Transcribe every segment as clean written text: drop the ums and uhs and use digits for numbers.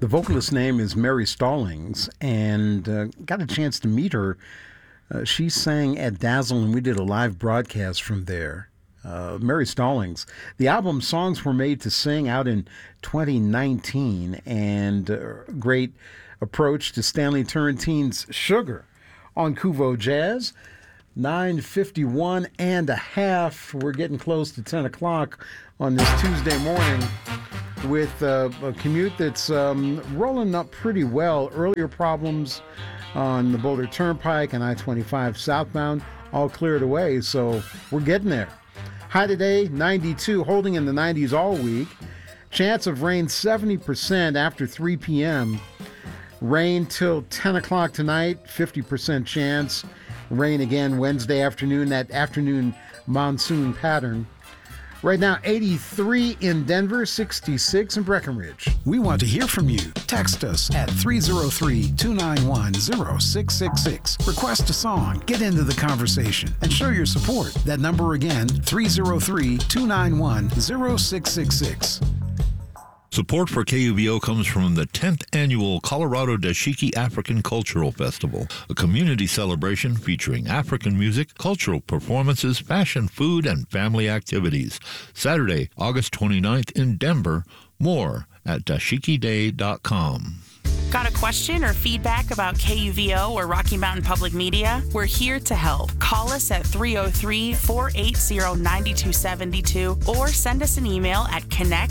The vocalist's name is Mary Stallings, and got a chance to meet her. She sang at Dazzle, and we did a live broadcast from there. Mary Stallings. The album Songs Were Made to Sing out in 2019, and great approach to Stanley Turrentine's Sugar on Kuvo Jazz. 9:51 and a half. We're getting close to 10 o'clock on this Tuesday morning with a commute that's rolling up pretty well. Earlier problems on the Boulder Turnpike and I-25 southbound all cleared away, so we're getting there. High today, 92, holding in the 90s all week. Chance of rain 70% after 3 p.m. Rain till 10 o'clock tonight, 50% chance. Rain again Wednesday afternoon, that afternoon monsoon pattern. Right now, 83 in Denver, 66 in Breckenridge. We want to hear from you. Text us at 303-291-0666. Request a song, get into the conversation, and show your support. That number again, 303-291-0666. Support for KUVO comes from the 10th Annual Colorado Dashiki African Cultural Festival, a community celebration featuring African music, cultural performances, fashion, food, and family activities. Saturday, August 29th in Denver. More at dashikiday.com. Got a question or feedback about KUVO or Rocky Mountain Public Media? We're here to help. Call us at 303-480-9272 or send us an email at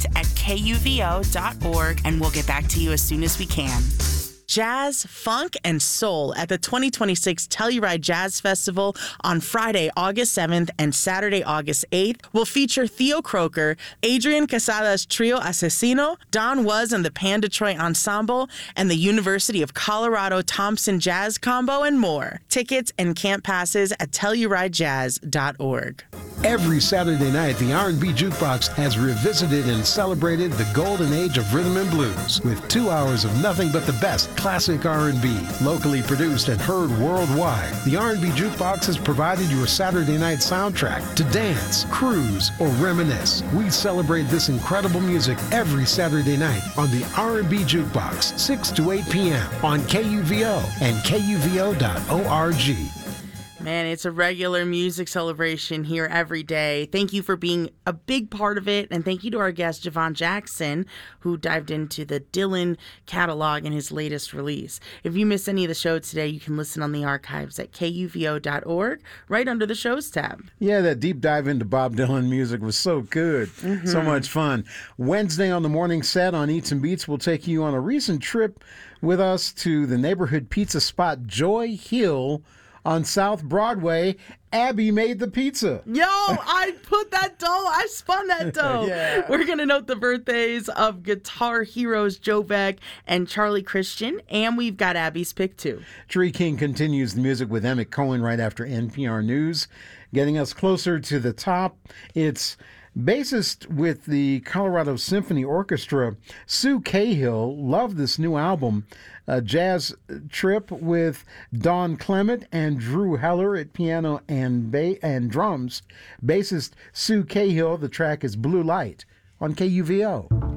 connect@kuvo.org and we'll get back to you as soon as we can. Jazz, funk, and soul at the 2026 Telluride Jazz Festival on Friday, August 7th and Saturday, August 8th will feature Theo Croker, Adrian Quesada's Trio Asesino, Don Was and the Pan Detroit Ensemble, and the University of Colorado Thompson Jazz Combo, and more. Tickets and camp passes at TellurideJazz.org. Every Saturday night, the R&B Jukebox has revisited and celebrated the golden age of rhythm and blues with 2 hours of nothing but the best classic R&B, locally produced and heard worldwide. The R&B Jukebox has provided your Saturday night soundtrack to dance, cruise, or reminisce. We celebrate this incredible music every Saturday night on the R&B Jukebox, 6 to 8 p.m. on KUVO and KUVO.org. Man, it's a regular music celebration here every day. Thank you for being a big part of it. And thank you to our guest, Javon Jackson, who dived into the Dylan catalog in his latest release. If you missed any of the show today, you can listen on the archives at kuvo.org, right under the shows tab. Yeah, that deep dive into Bob Dylan music was so good. So much fun. Wednesday on the morning set on Eats and Beats, we'll take you on a recent trip with us to the neighborhood pizza spot Joy Hill on South Broadway. Abby made the pizza. Yo, I put that dough. I spun that dough. Yeah. We're going to note the birthdays of guitar heroes Joe Beck and Charlie Christian, and we've got Abby's pick too. Tree King continues the music with Emmett Cohen right after NPR News. Getting us closer to the top, it's bassist with the Colorado Symphony Orchestra, Sue Cahill. Love this new album. A jazz trip with Don Clement and Drew Heller at piano and drums. Bassist Sue Cahill. The track is Blue Light on KUVO.